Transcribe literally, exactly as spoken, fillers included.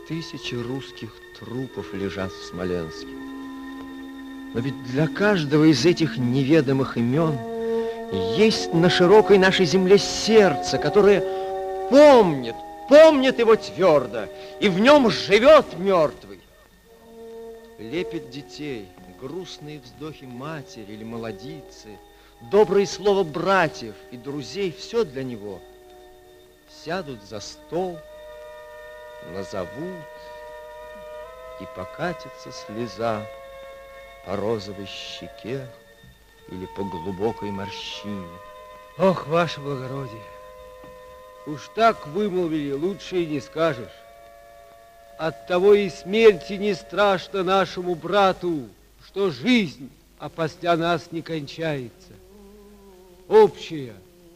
Тысячи русских трупов лежат в Смоленске. Но ведь для каждого из этих неведомых имен есть на широкой нашей земле сердце, которое помнит, помнит его твердо, и в нем живет мертвый. Лепет детей, грустные вздохи матери или молодицы, доброе слово братьев и друзей, все для него. Сядут за стол, назовут, и покатится слеза по розовой щеке или по глубокой морщине. Ох, ваше благородие, уж так вымолвили, лучше и не скажешь. Оттого и смерти не страшно нашему брату, что жизнь, а после нас не кончается. Общая,